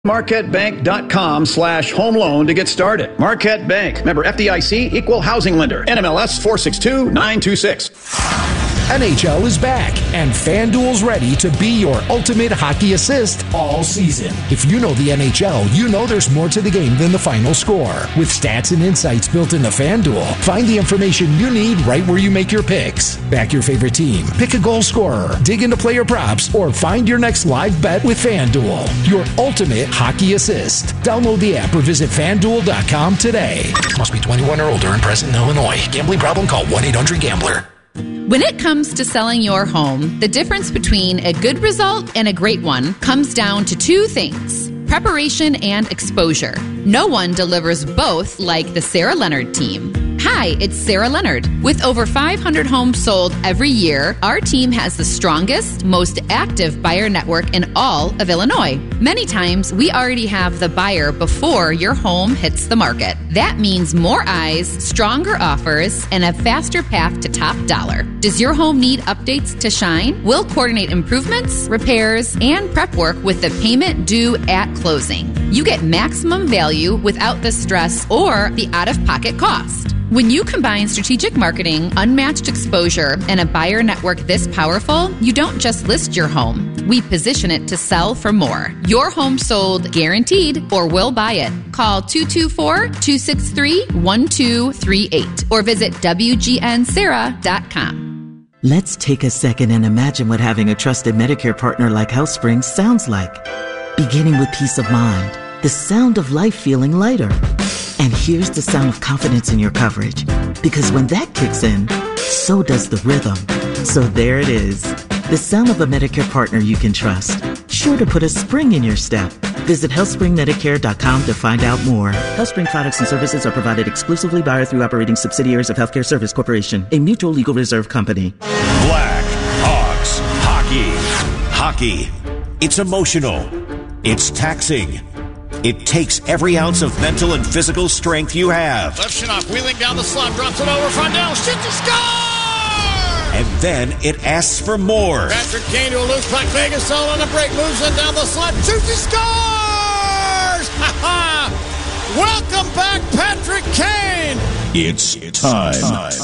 MarquetteBank.com/home loan to get started. Marquette Bank, member FDIC, equal housing lender, NMLS 462926. NHL is back, and FanDuel's ready to be your ultimate hockey assist all season. If you know the NHL, you know there's more to the game than the final score. With stats and insights built into FanDuel, find the information you need right where you make your picks. Back your favorite team, pick a goal scorer, dig into player props, or find your next live bet with FanDuel, your ultimate hockey assist. Download the app or visit FanDuel.com today. Must be 21 or older and present in Illinois. Gambling problem? Call 1-800-GAMBLER. When it comes to selling your home, the difference between a good result and a great one comes down to two things: preparation and exposure. No one delivers both like the Sarah Leonard team. Hi, it's Sarah Leonard. With over 500 homes sold every year, our team has the strongest, most active buyer network in all of Illinois. Many times, we already have the buyer before your home hits the market. That means more eyes, stronger offers, and a faster path to top dollar. Does your home need updates to shine? We'll coordinate improvements, repairs, and prep work with the payment due at closing. You get maximum value without the stress or the out-of-pocket cost. When you combine strategic marketing, unmatched exposure, and a buyer network this powerful, you don't just list your home. We position it to sell for more. Your home sold guaranteed, or we'll buy it. Call 224-263-1238 or visit WGNSarah.com. Let's take a second and imagine what having a trusted Medicare partner like HealthSpring sounds like. Beginning with peace of mind, the sound of life feeling lighter. And here's the sound of confidence in your coverage. Because when that kicks in, so does the rhythm. So there it is. The sound of a Medicare partner you can trust. Sure to put a spring in your step. Visit HealthSpringMedicare.com to find out more. HealthSpring products and services are provided exclusively by or through operating subsidiaries of Healthcare Service Corporation, a mutual legal reserve company. Black Hawks Hockey. Hockey. It's emotional. It's taxing. It takes every ounce of mental and physical strength you have. Levshunov wheeling down the slot, drops it over, Frondell, shoots and scores! And then it asks for more. Patrick Kane to a loose puck, Vegas all on a break, moves in down the slot, shoots and scores! Ha-ha! Welcome back, Patrick Kane! It's time.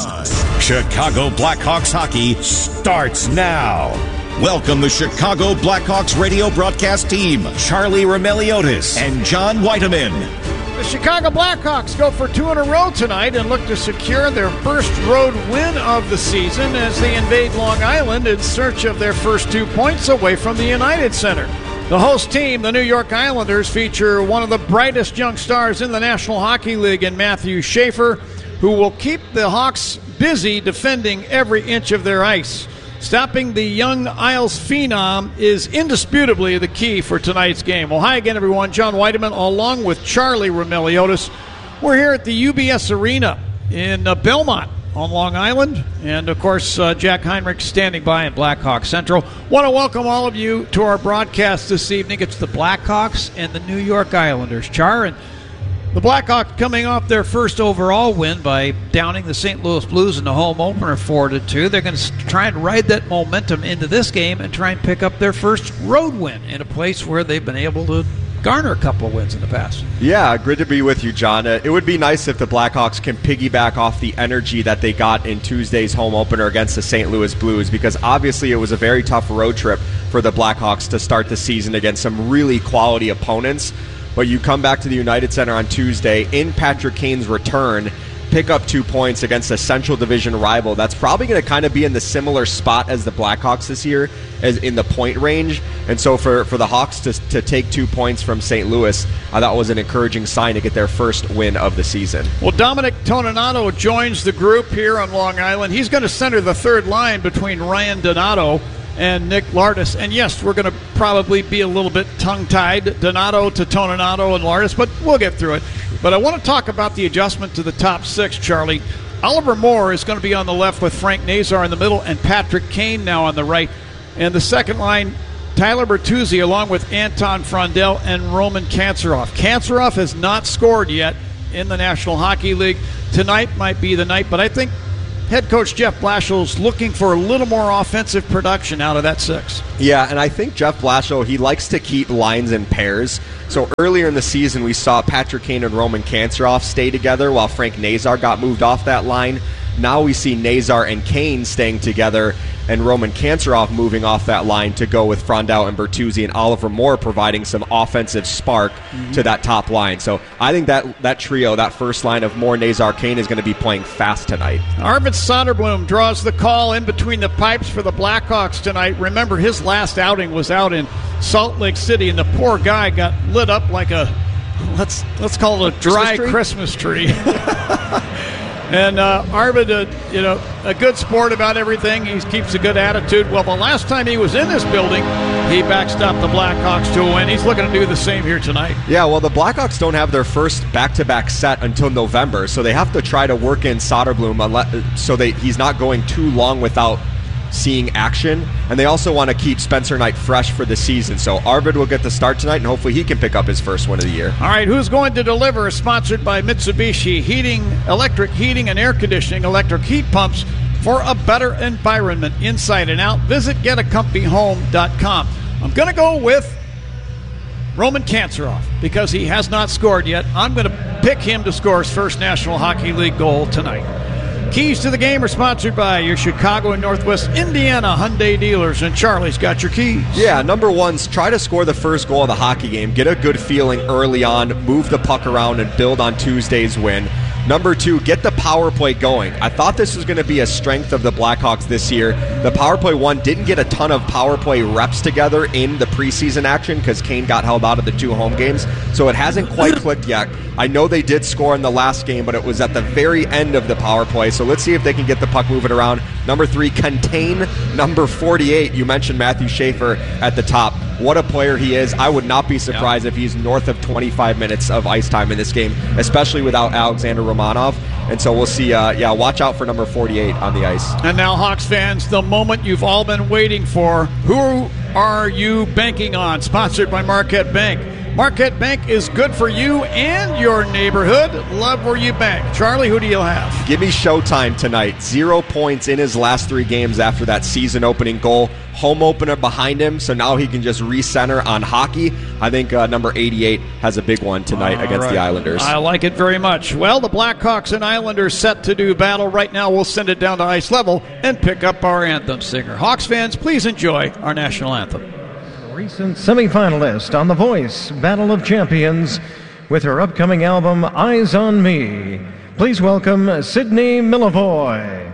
Chicago Blackhawks hockey starts now. Welcome the Chicago Blackhawks radio broadcast team, Charlie Roumeliotis and John Whiteman. The Chicago Blackhawks go for two in a row tonight and look to secure their first road win of the season as they invade Long Island in search of their first 2 points away from the United Center. The host team, the New York Islanders, feature one of the brightest young stars in the National Hockey League in Matthew Schaefer, who will keep the Hawks busy defending every inch of their ice. Stopping the young Isles phenom is indisputably the key for tonight's game. Well, hi again, everyone. John Whiteman along with Charlie Roumeliotis. We're here at the UBS Arena in Belmont on Long Island. And, of course, Jack Heinrich standing by in Blackhawk Central. Want to welcome all of you to our broadcast this evening. It's the Blackhawks and the New York Islanders. Char, and the Blackhawks coming off their first overall win by downing the St. Louis Blues in the home opener 4-2. They're going to try and ride that momentum into this game and try and pick up their first road win in a place where they've been able to garner a couple of wins in the past. Yeah, good to be with you, John. It would be nice if the Blackhawks can piggyback off the energy that they got in Tuesday's home opener against the St. Louis Blues, because obviously it was a very tough road trip for the Blackhawks to start the season against some really quality opponents. But you come back to the United Center on Tuesday in Patrick Kane's return, pick up 2 points against a Central Division rival that's probably going to kind of be in the similar spot as the Blackhawks this year, as in the point range. And so for the Hawks to take 2 points from St. Louis, I thought was an encouraging sign to get their first win of the season. Well, Dominic Toninato joins the group here on Long Island. He's going to center the third line between Ryan Donato and Nick Lardis. And yes, we're going to probably be a little bit tongue-tied, Donato to Toninato and Lardis, but we'll get through it. But I want to talk about the adjustment to the top six, Charlie. Oliver Moore is going to be on the left with Frank Nazar in the middle and Patrick Kane now on the right. And the second line, Tyler Bertuzzi along with Anton Frondell and Roman Kantsarov. Kantsarov has not scored yet in the National Hockey League. Tonight might be the night, but I think head coach Jeff Blashill's looking for a little more offensive production out of that 6. Yeah, and I think Jeff Blashill, he likes to keep lines in pairs. So earlier in the season, we saw Patrick Kane and Roman Kanceroff stay together while Frank Nazar got moved off that line. Now we see Nazar and Kane staying together and Roman Kanceroff moving off that line to go with Frondell and Bertuzzi and Oliver Moore providing some offensive spark to that top line. So I think that trio, that first line of Moore, Nazar, Kane is going to be playing fast tonight. Arvid Soderblom draws the call in between the pipes for the Blackhawks tonight. Remember, his last outing was out in Salt Lake City, and the poor guy got lit up like a, let's call it a dry Christmas tree. And Arvid, a good sport about everything. He keeps a good attitude. Well, the last time he was in this building, he backstopped the Blackhawks to a win. He's looking to do the same here tonight. Yeah, well, the Blackhawks don't have their first back-to-back set until November, so they have to try to work in Soderblom so that he's not going too long without seeing action, and they also want to keep Spencer Knight fresh for the season. So Arvid will get the start tonight, and hopefully he can pick up his first win of the year. All right, who's going to deliver is sponsored by Mitsubishi Electric Heating and Air Conditioning, electric heat pumps for a better environment inside and out. Visit getacomfyhome.com. I'm going to go with Roman Kanceroff because he has not scored yet. I'm going to pick him to score his first National Hockey League goal tonight. Keys to the game are sponsored by your Chicago and Northwest Indiana Hyundai dealers, and Charlie's got your keys. Yeah, number one's try to score the first goal of the hockey game. Get a good feeling early on, move the puck around, and build on Tuesday's win. Number two, get the power play going. I thought this was going to be a strength of the Blackhawks this year. The power play one didn't get a ton of power play reps together in the preseason action because Kane got held out of the 2 home games, so it hasn't quite clicked yet. I know they did score in the last game, but it was at the very end of the power play, so let's see if they can get the puck moving around. Number three, contain number 48. You mentioned Matthew Schaefer at the top. What a player he is. I would not be surprised if he's north of 25 minutes of ice time in this game, especially without Alexander Romanov. And so we'll see, watch out for number 48 on the ice. And now, Hawks fans, the moment you've all been waiting for. Who are you banking on? Sponsored by Marquette Bank. Marquette Bank is good for you and your neighborhood. Love where you bank. Charlie, who do you have? Give me Showtime tonight. 0 points in his last 3 games after that season-opening goal. Home opener behind him, so now he can just recenter on hockey. I think number 88 has a big one tonight against the Islanders. I like it very much. Well, the Blackhawks and Islanders set to do battle. Right now, we'll send it down to ice level and pick up our anthem singer. Hawks fans, please enjoy our national anthem. Recent semifinalist on The Voice Battle of Champions with her upcoming album Eyes on Me. Please welcome Sydney Millivoy.